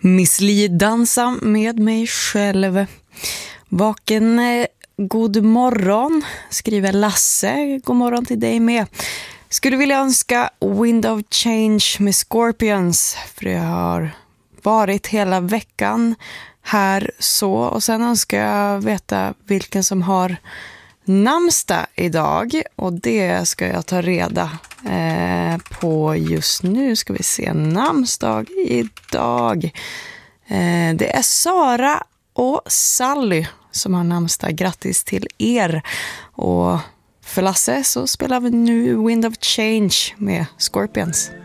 Miss Li dansa med mig själv. Vaken, god morgon, skriver Lasse. God morgon till dig med. Skulle vilja önska Wind of Change med Scorpions, för det har varit hela veckan här så. Och sen önskar jag veta vilken som har namnsdag idag, och det ska jag ta reda på just nu. Ska vi se, namnsdag idag. Det är Sara och Sally som har namnsdag. Grattis till er. Och för Lasse så spelar vi nu Wind of Change med Scorpions.